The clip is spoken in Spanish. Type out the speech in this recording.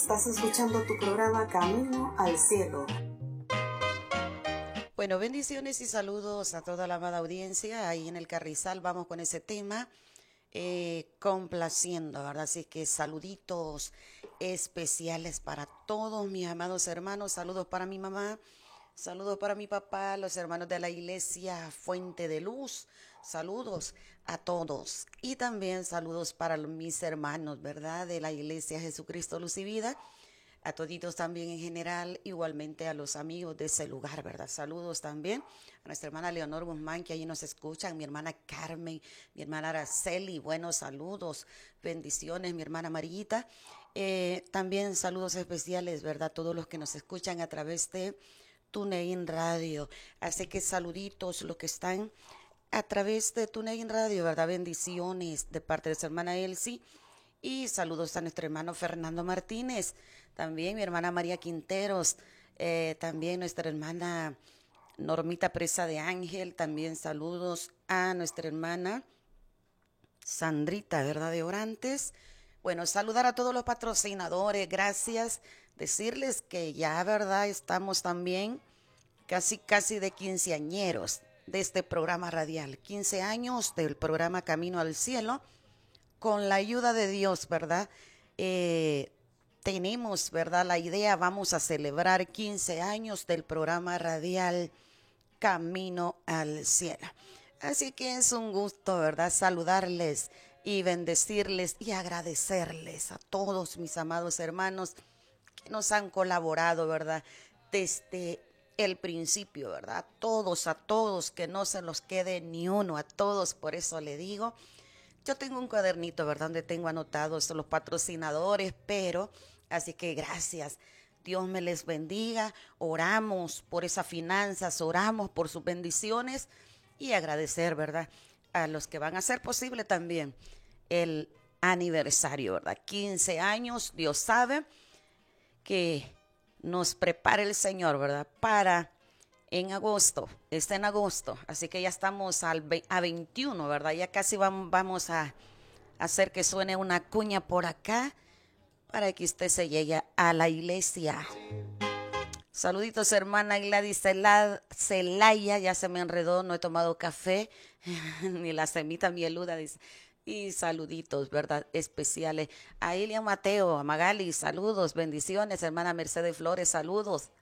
Estás escuchando tu programa Camino al Cielo. Bueno, bendiciones y saludos a toda la amada audiencia. Ahí en el Carrizal vamos con ese tema, complaciendo, ¿verdad? Así que saluditos especiales para todos mis amados hermanos. Saludos para mi mamá, saludos para mi papá, los hermanos de la iglesia Fuente de Luz. Saludos a todos. Y también saludos para mis hermanos, ¿verdad? De la iglesia Jesucristo Luz y Vida. A toditos también en general, igualmente a los amigos de ese lugar, ¿verdad? Saludos también a nuestra hermana Leonor Guzmán, que allí nos escuchan, mi hermana Carmen, mi hermana Araceli, buenos saludos, bendiciones, mi hermana Marita. También saludos especiales, ¿verdad? A todos los que nos escuchan a través de TuneIn Radio. Así que saluditos los que están a través de TuneIn Radio, ¿verdad? Bendiciones de parte de su hermana Elsie. Y saludos a nuestro hermano Fernando Martínez, también mi hermana María Quinteros, también nuestra hermana Normita Presa de Ángel, también saludos a nuestra hermana Sandrita, ¿verdad? De Orantes. Bueno, saludar a todos los patrocinadores, gracias, decirles que ya, ¿verdad? Estamos también casi de quinceañeros de este programa radial, 15 años del programa Camino al Cielo. Con la ayuda de Dios, ¿verdad? Tenemos, ¿verdad? La idea, vamos a celebrar 15 años del programa radial Camino al Cielo. Así que es un gusto, ¿verdad? Saludarles y bendecirles y agradecerles a todos mis amados hermanos que nos han colaborado, ¿verdad? Desde el principio, ¿verdad? A todos, que no se los quede ni uno, a todos, por eso le digo. Yo tengo un cuadernito, ¿verdad? Donde tengo anotados los patrocinadores, pero así que gracias. Dios me les bendiga. Oramos por esas finanzas, oramos por sus bendiciones y agradecer, ¿verdad? A los que van a hacer posible también el aniversario, ¿verdad? 15 años, Dios sabe que nos prepare el Señor, ¿verdad? Para en agosto, está en agosto, así que ya estamos a 21, ¿verdad? Ya casi vamos a hacer que suene una cuña por acá para que usted se llegue a la iglesia. Saluditos, hermana Gladys Celaya, ya se me enredó, no he tomado café, ni la semita mieluda, dice. Y saluditos, ¿verdad? Especiales. A Ilian Mateo, a Magali, saludos, bendiciones, hermana Mercedes Flores, saludos.